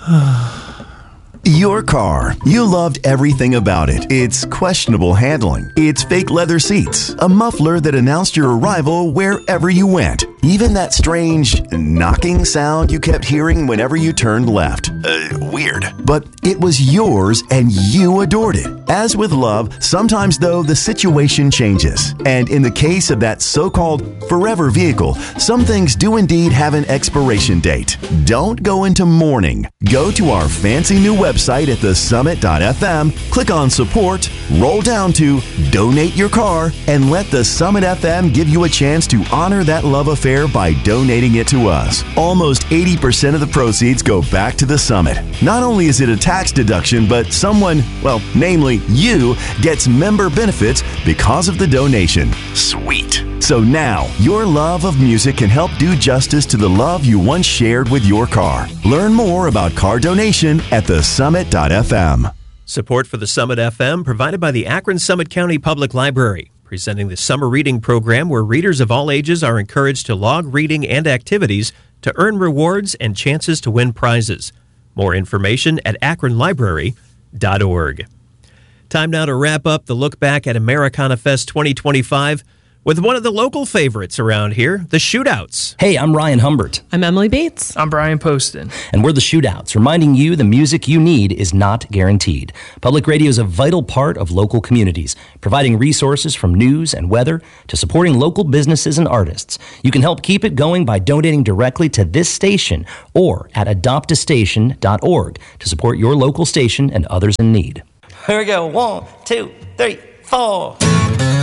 Your car. You loved everything about it. Its questionable handling, its fake leather seats, a muffler that announced your arrival wherever you went, even that strange knocking sound you kept hearing whenever you turned left. Weird. But it was yours and you adored it. As with love, sometimes though, the situation changes. And in the case of that so-called forever vehicle, some things do indeed have an expiration date. Don't go into mourning. Go to our fancy new website at thesummit.fm, click on support, roll down to donate your car, and let the Summit FM give you a chance to honor that love affair by donating it to us. Almost 80% of the proceeds go back to the Summit. Not only is it a tax deduction, but someone, well, namely you, gets member benefits because of the donation. Sweet. So now, your love of music can help do justice to the love you once shared with your car. Learn more about car donation at thesummit.fm. Support for the Summit FM provided by the Akron Summit County Public Library, presenting the summer reading program where readers of all ages are encouraged to log reading and activities to earn rewards and chances to win prizes. More information at akronlibrary.org. Time now to wrap up the look back at Americana Fest 2025 with one of the local favorites around here, the Shootouts. Hey, I'm Ryan Humbert. I'm Emily Bates. I'm Brian Poston. And we're the Shootouts, reminding you the music you need is not guaranteed. Public radio is a vital part of local communities, providing resources from news and weather to supporting local businesses and artists. You can help keep it going by donating directly to this station or at adoptastation.org to support your local station and others in need. Here we go. 1, 2, 3, 4.